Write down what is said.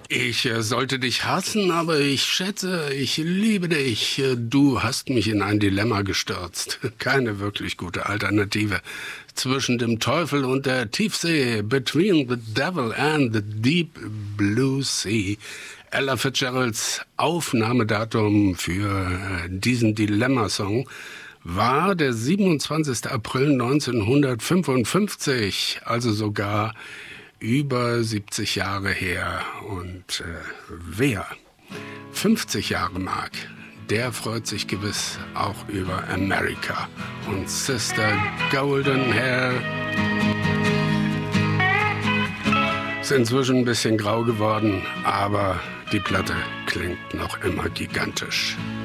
Ich sollte dich hassen, aber ich schätze, ich liebe dich. Du hast mich in ein Dilemma gestürzt. Keine wirklich gute Alternative. Zwischen dem Teufel und der Tiefsee. Between the devil and the deep blue sea. Ella Fitzgeralds Aufnahmedatum für diesen Dilemma-Song war der 27. April 1955, also sogar über 70 Jahre her. Und wer 50 Jahre mag, der freut sich gewiss auch über America und Sister Golden Hair. Ist inzwischen ein bisschen grau geworden, aber die Platte klingt noch immer gigantisch.